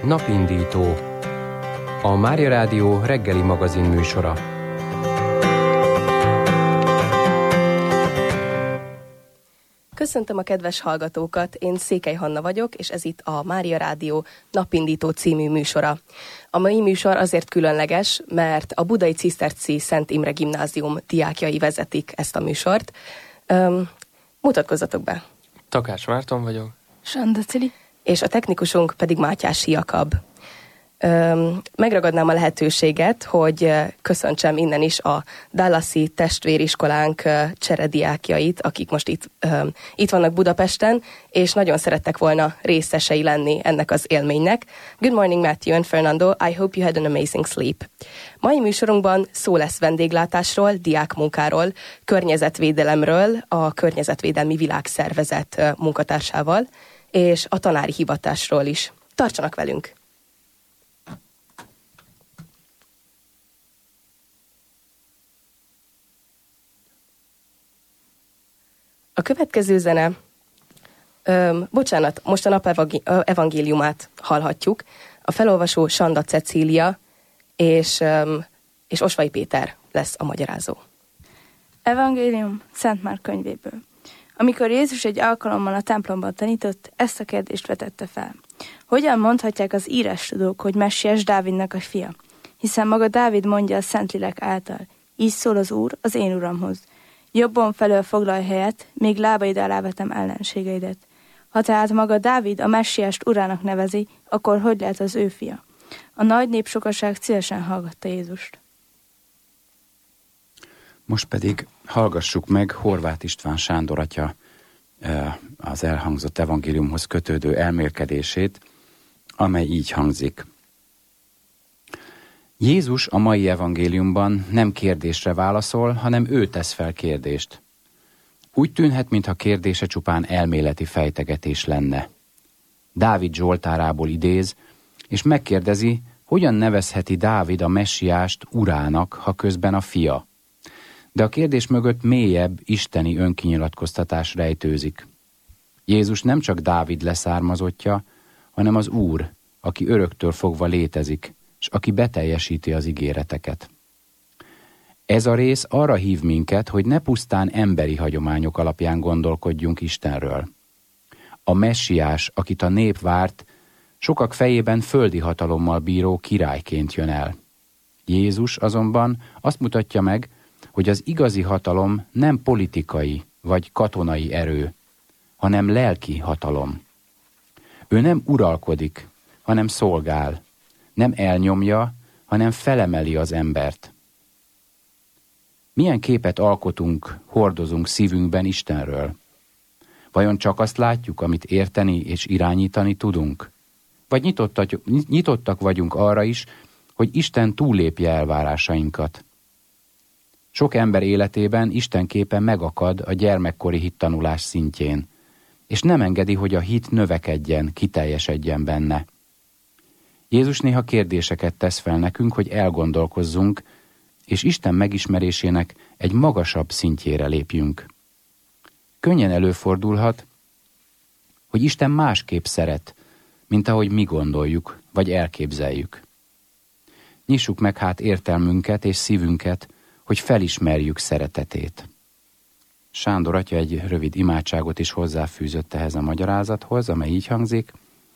Napindító, a Mária Rádió reggeli magazin műsora. Köszöntöm a kedves hallgatókat, én Székely Hanna vagyok, és ez itt a Mária Rádió Napindító című műsora. A mai műsor azért különleges, mert a Budai Ciszterci Szent Imre Gimnázium diákjai vezetik ezt a műsort. Mutatkozzatok be! Takács Márton vagyok. Sanda Cili. És a technikusunk pedig Mátyási Jakab. Megragadnám a lehetőséget, hogy köszöntsem innen is a Dallasi testvériskolánk cserediákjait, akik most itt vannak Budapesten, és nagyon szerettek volna részesei lenni ennek az élménynek. Good morning, Matthew and Fernando. I hope you had an amazing sleep. Mai műsorunkban szó lesz vendéglátásról, diákmunkáról, környezetvédelemről, a Környezetvédelmi Világszervezet munkatársával, és a tanári hivatásról is. Tartsanak velünk! A következő zene, most a nap evangéliumát hallhatjuk. A felolvasó Sanda Cecília, és Osvai Péter lesz a magyarázó. Evangélium Szent Márk könyvéből. Amikor Jézus egy alkalommal a templomban tanított, ezt a kérdést vetette fel. Hogyan mondhatják az írástudók, hogy Messiás Dávidnak a fia? Hiszen maga Dávid mondja a Szentlélek által. Így szól az Úr az én Uramhoz. Jobbon felől foglalj helyet, még lábaid alá vetem ellenségeidet. Ha tehát maga Dávid a Messiást urának nevezi, akkor hogy lehet az ő fia? A nagy népsokaság szívesen hallgatta Jézust. Most pedig hallgassuk meg Horváth István Sándor atya az elhangzott evangéliumhoz kötődő elmélkedését, amely így hangzik. Jézus a mai evangéliumban nem kérdésre válaszol, hanem ő tesz fel kérdést. Úgy tűnhet, mintha kérdése csupán elméleti fejtegetés lenne. Dávid Zsoltárából idéz, és megkérdezi, hogyan nevezheti Dávid a messiást urának, ha közben a fia. De a kérdés mögött mélyebb, isteni önkinyilatkoztatás rejtőzik. Jézus nem csak Dávid leszármazottja, hanem az Úr, aki öröktől fogva létezik, és aki beteljesíti az ígéreteket. Ez a rész arra hív minket, hogy ne pusztán emberi hagyományok alapján gondolkodjunk Istenről. A messiás, akit a nép várt, sokak fejében földi hatalommal bíró királyként jön el. Jézus azonban azt mutatja meg, hogy az igazi hatalom nem politikai vagy katonai erő, hanem lelki hatalom. Ő nem uralkodik, hanem szolgál, nem elnyomja, hanem felemeli az embert. Milyen képet alkotunk, hordozunk szívünkben Istenről? Vajon csak azt látjuk, amit érteni és irányítani tudunk? Vagy nyitottak vagyunk arra is, hogy Isten túllépje elvárásainkat? Sok ember életében Isten képe megakad a gyermekkori hittanulás szintjén, és nem engedi, hogy a hit növekedjen, kiteljesedjen benne. Jézus néha kérdéseket tesz fel nekünk, hogy elgondolkozzunk, és Isten megismerésének egy magasabb szintjére lépjünk. Könnyen előfordulhat, hogy Isten másképp szeret, mint ahogy mi gondoljuk, vagy elképzeljük. Nyissuk meg hát értelmünket és szívünket, hogy felismerjük szeretetét. Sándor atya egy rövid imádságot is hozzáfűzött ehhez a magyarázathoz, amely így hangzik.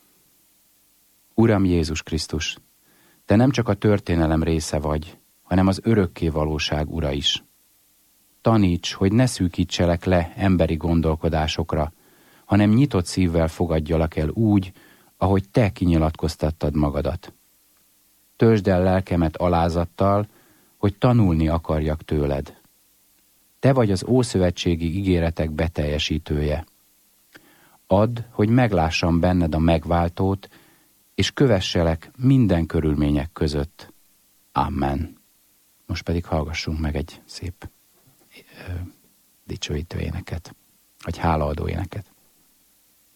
Uram Jézus Krisztus, te nem csak a történelem része vagy, hanem az örökké valóság ura is. Taníts, hogy ne szűkítselek le emberi gondolkodásokra, hanem nyitott szívvel fogadjalak el úgy, ahogy te kinyilatkoztattad magadat. Töltsd el lelkemet alázattal, hogy tanulni akarjak tőled. Te vagy az ószövetségi ígéretek beteljesítője. Add, hogy meglássam benned a megváltót, és kövesselek minden körülmények között. Amen. Most pedig hallgassunk meg egy szép dicsőítő éneket, vagy hálaadó éneket.